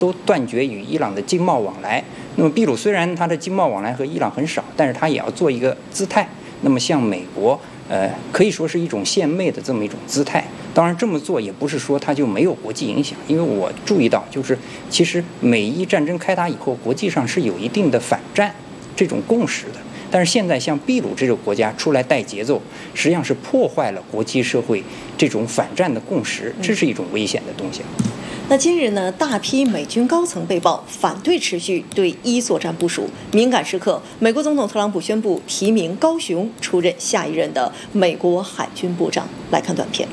都断绝与伊朗的经贸往来。那么秘鲁虽然它的经贸往来和伊朗很少，但是它也要做一个姿态。那么像美国，可以说是一种献媚的这么一种姿态。当然这么做也不是说它就没有国际影响，因为我注意到，就是其实美伊战争开打以后，国际上是有一定的反战这种共识的。但是现在像秘鲁这个国家出来带节奏，实际上是破坏了国际社会这种反战的共识，这是一种危险的东西。 那今日呢，大批美军高层被曝反对持续对伊作战部署。敏感时刻，美国总统特朗普宣布提名高雄出任下一任的美国海军部长。来看短片。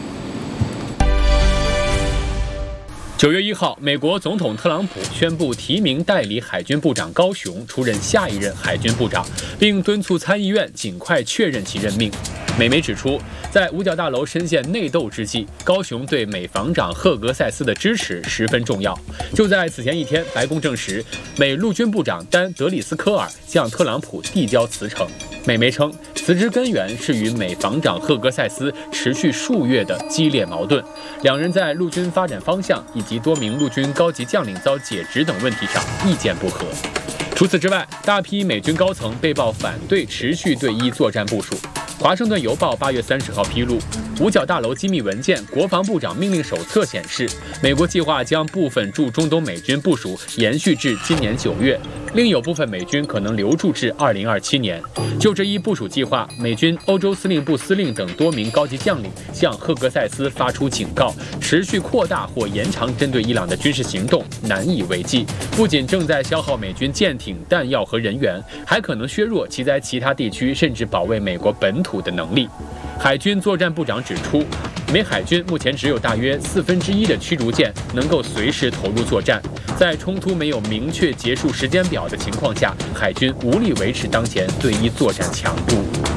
9月1号，美国总统特朗普宣布提名代理海军部长高雄出任下一任海军部长，并敦促参议院尽快确认其任命。美媒指出，在五角大楼深陷内斗之际，高雄对美防长赫格塞斯的支持十分重要。就在此前一天，白宫证实，美陆军部长丹·德里斯科尔向特朗普递交辞呈。美媒称，辞职根源是与美防长赫格塞斯持续数月的激烈矛盾，两人在陆军发展方向以及多名陆军高级将领遭解职等问题上意见不合。除此之外，大批美军高层被曝反对持续对伊作战部署。华盛顿邮报8月30号披露，五角大楼机密文件《国防部长命令手册》显示，美国计划将部分驻中东美军部署延续至今年9月，另有部分美军可能留驻至2027年。就这一部署计划，美军欧洲司令部司令等多名高级将领向赫格塞斯发出警告，持续扩大或延长针对伊朗的军事行动难以为继，不仅正在消耗美军舰艇、弹药和人员，还可能削弱其在其他地区甚至保卫美国本土的能力。海军作战部长指出，美海军目前只有大约1/4的驱逐舰能够随时投入作战，在冲突没有明确结束时间表的情况下，海军无力维持当前对伊作战强度。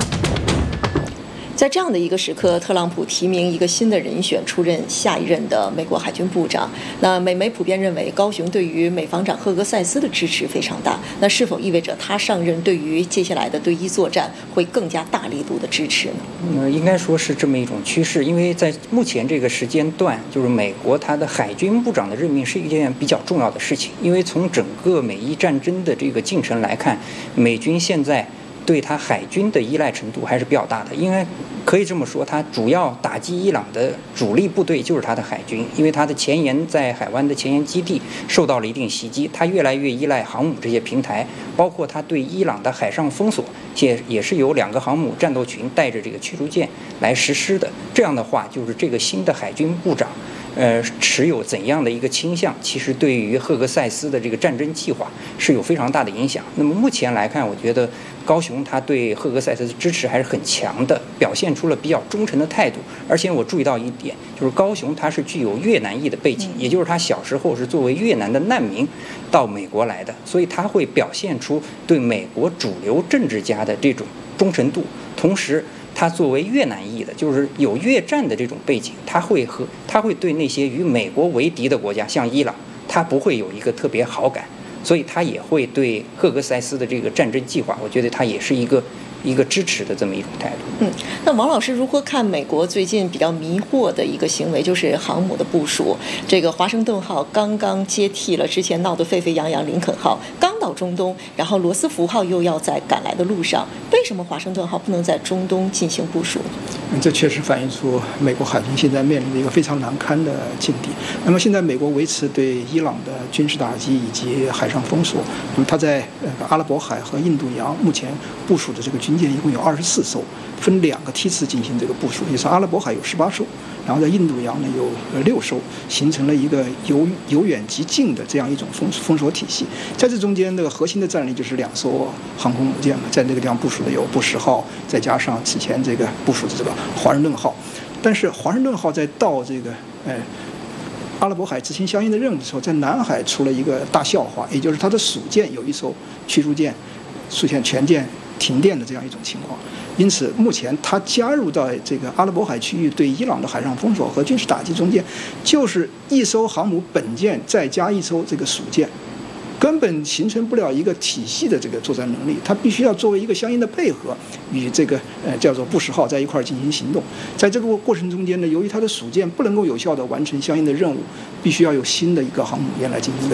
在这样的一个时刻，特朗普提名一个新的人选出任下一任的美国海军部长。那美媒普遍认为，高雄对于美防长赫格塞斯的支持非常大。那是否意味着他上任对于接下来的对伊作战会更加大力度的支持呢？ 应该说是这么一种趋势，因为在目前这个时间段，就是美国它的海军部长的任命是一件比较重要的事情。因为从整个美伊战争的这个进程来看，美军现在对他海军的依赖程度还是比较大的，应该可以这么说，他主要打击伊朗的主力部队就是他的海军，因为他的前沿在海湾的前沿基地受到了一定袭击，他越来越依赖航母这些平台，包括他对伊朗的海上封锁，也是由2个航母战斗群带着这个驱逐舰来实施的。这样的话，就是这个新的海军部长持有怎样的一个倾向，其实对于赫格塞斯的这个战争计划是有非常大的影响。那么目前来看，我觉得高雄他对赫格塞斯的支持还是很强的，表现出了比较忠诚的态度。而且我注意到一点，就是高雄他是具有越南裔的背景，也就是他小时候是作为越南的难民到美国来的，所以他会表现出对美国主流政治家的这种忠诚度。同时他作为越南裔的，就是有越战的这种背景，他会对那些与美国为敌的国家，像伊朗，他不会有一个特别好感，所以他也会对赫格塞斯的这个战争计划，我觉得他也是一个支持的这么一种态度。 那王老师如何看美国最近比较迷惑的一个行为，就是航母的部署？这个华盛顿号刚刚接替了之前闹得沸沸扬扬林肯号，刚到中东，然后罗斯福号又要在赶来的路上，为什么华盛顿号不能在中东进行部署？ 这确实反映出美国海军现在面临的一个非常难堪的境地。那么现在美国维持对伊朗的军事打击以及海上封锁，那么它在阿拉伯海和印度洋目前部署的这个军舰一共有24艘，分2个梯次进行这个部署，也就是阿拉伯海有18艘，然后在印度洋呢有6艘，形成了一个由远及近的这样一种封锁体系。在这中间，这个核心的战力就是2艘航空母舰嘛，在那个地方部署的有布什号，再加上此前这个部署的这个华盛顿号。但是华盛顿号在到这个阿拉伯海执行相应的任务的时候，在南海出了一个大笑话，也就是它的属舰有1艘驱逐舰出现全舰停电的这样一种情况。因此目前它加入到这个阿拉伯海区域对伊朗的海上封锁和军事打击中间，就是1艘航母本舰再加1艘这个属舰， 根本形成不了一个体系的这个作战能力，它必须要作为一个相应的配合，与这个叫做布什号在一块儿进行行动。在这个过程中间呢，由于它的属舰不能够有效地完成相应的任务，必须要有新的一个航母舰来进行